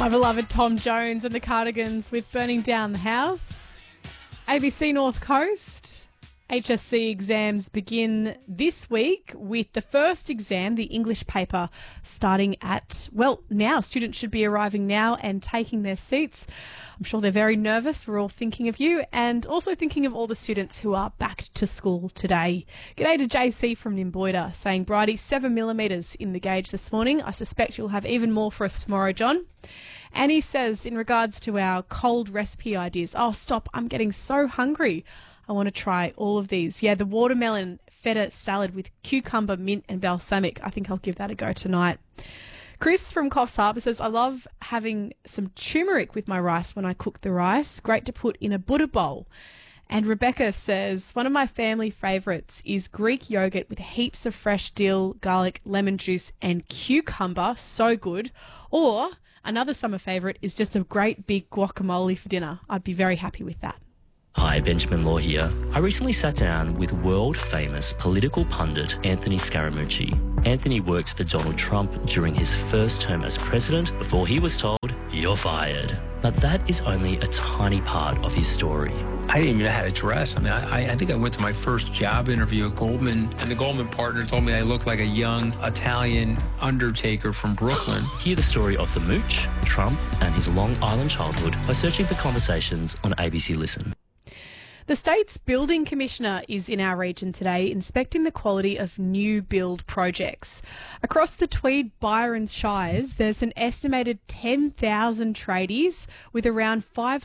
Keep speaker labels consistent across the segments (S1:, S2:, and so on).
S1: My beloved Tom Jones and the Cardigans with Burning Down the House. ABC North Coast. HSC exams begin this week with the first exam, the English paper, starting at, now. Students should be arriving now and taking their seats. I'm sure they're very nervous. We're all thinking of you and also thinking of all the students who are back to school today. G'day to JC from Nimboida saying, Bridie, 7mm in the gauge this morning. I suspect you'll have even more for us tomorrow, John. And he says, in regards to our cold recipe ideas, stop, I'm getting so hungry. I want to try all of these. Yeah, the watermelon feta salad with cucumber, mint and balsamic. I think I'll give that a go tonight. Chris from Coffs Harbour says, I love having some turmeric with my rice when I cook the rice. Great to put in a Buddha bowl. And Rebecca says, one of my family favourites is Greek yogurt with heaps of fresh dill, garlic, lemon juice and cucumber. So good. Or another summer favourite is just a great big guacamole for dinner. I'd be very happy with that.
S2: Hi, Benjamin Law here. I recently sat down with world-famous political pundit Anthony Scaramucci. Anthony worked for Donald Trump during his first term as president before he was told, "You're fired." But that is only a tiny part of his story.
S3: I didn't even know how to dress. I think I went to my first job interview at Goldman, and the Goldman partner told me I looked like a young Italian undertaker from Brooklyn.
S2: Hear the story of the Mooch, Trump, and his Long Island childhood by searching for Conversations on ABC Listen.
S1: The state's building commissioner is in our region today inspecting the quality of new build projects. Across the Tweed, Byron Shires, there's an estimated 10,000 tradies with around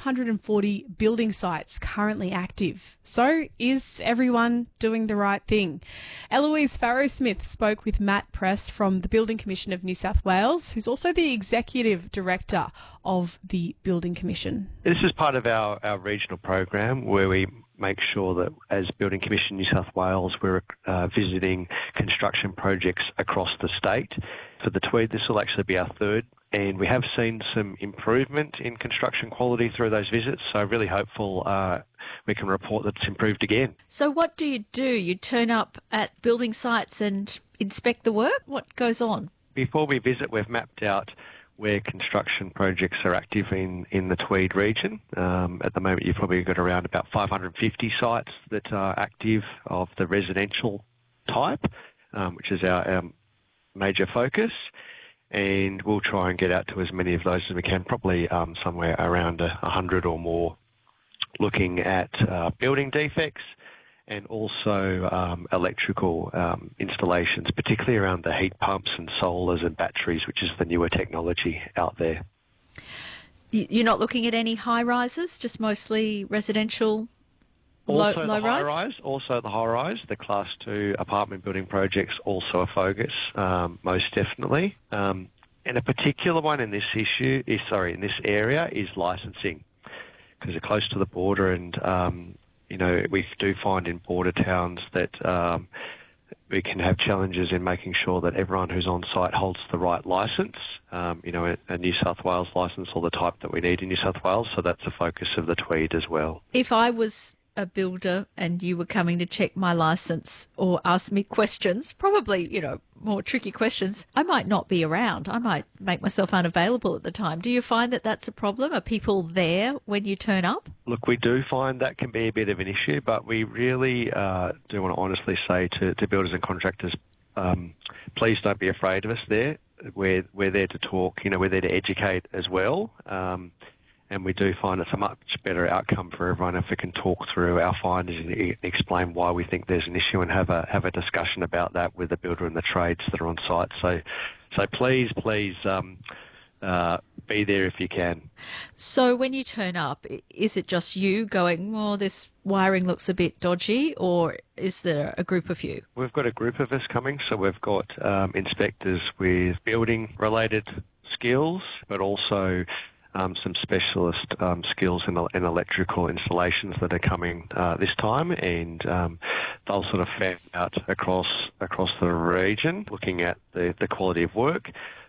S1: 540 building sites currently active. So is everyone doing the right thing? Eloise Farrow-Smith spoke with Matt Press from the Building Commission of New South Wales, who's also the Executive Director of the Building Commission.
S4: This is part of our regional program where we make sure that as Building Commission New South Wales, we're visiting construction projects across the state. For the Tweed, this will actually be our third, and we have seen some improvement in construction quality through those visits, so really hopeful we can report that it's improved again.
S5: So what do? You turn up at building sites and inspect the work? What goes on?
S4: Before we visit, we've mapped out where construction projects are active in the Tweed region. At the moment, you've probably got around about 550 sites that are active of the residential type, which is our major focus. And we'll try and get out to as many of those as we can, probably somewhere around 100 or more, looking at building defects and also electrical installations, particularly around the heat pumps and solars and batteries, which is the newer technology out there.
S5: You're not looking at any high-rises, just mostly residential low-rise?
S4: Also the high-rise, the Class 2 apartment building projects, also a focus, most definitely. And a particular one in this area is licensing, because they're close to the border and we do find in border towns that we can have challenges in making sure that everyone who's on site holds the right licence, a New South Wales licence or the type that we need in New South Wales, so that's the focus of the Tweed as well.
S5: If I was a builder and you were coming to check my licence or ask me questions, probably, more tricky questions, I might not be around. I might make myself unavailable at the time. Do you find that that's a problem? Are people there when you turn up?
S4: Look, we do find that can be a bit of an issue, but we really do want to honestly say to builders and contractors, please don't be afraid of us there. We're there to talk, we're there to educate as well. And we do find it's a much better outcome for everyone if we can talk through our findings and explain why we think there's an issue and have a discussion about that with the builder and the trades that are on site. So please be there if you can.
S5: So when you turn up, is it just you going, this wiring looks a bit dodgy, or is there a group of you?
S4: We've got a group of us coming, so we've got inspectors with building-related skills, but also some specialist skills in electrical installations that are coming this time, and they'll sort of fan out across the region, looking at the quality of work.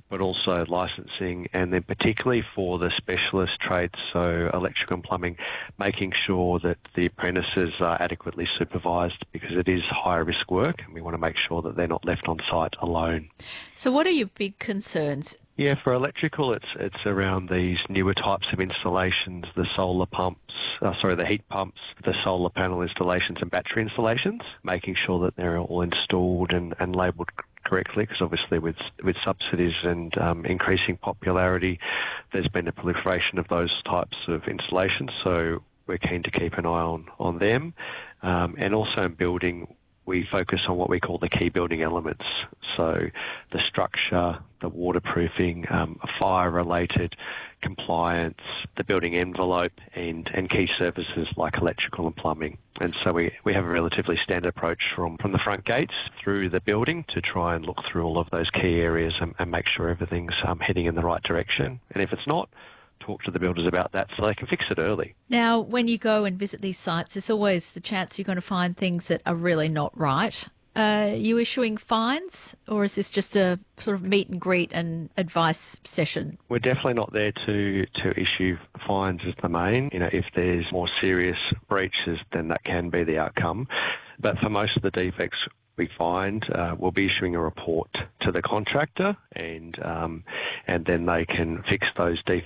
S4: but also licensing, and then particularly for the specialist trades, so electrical and plumbing, making sure that the apprentices are adequately supervised, because it is high risk work and we want to make sure that they're not left on site alone.
S5: So what are your big concerns?
S4: Yeah, for electrical, it's around these newer types of installations, the the heat pumps, the solar panel installations and battery installations, making sure that they're all installed and labelled correctly, because obviously with subsidies and increasing popularity, there's been a proliferation of those types of installations, so we're keen to keep an eye on them. And also in building, we focus on what we call the key building elements, so the structure, the waterproofing, fire-related compliance, the building envelope, and key services like electrical and plumbing. And so we have a relatively standard approach from the front gates through the building to try and look through all of those key areas and make sure everything's heading in the right direction. And if it's not, talk to the builders about that so they can fix it early.
S5: Now, when you go and visit these sites, there's always the chance you're going to find things that are really not right. Are you issuing fines, or is this just a sort of meet and greet and advice session?
S4: We're definitely not there to issue fines as the main. If there's more serious breaches, then that can be the outcome. But for most of the defects we find, we'll be issuing a report to the contractor, and then they can fix those defects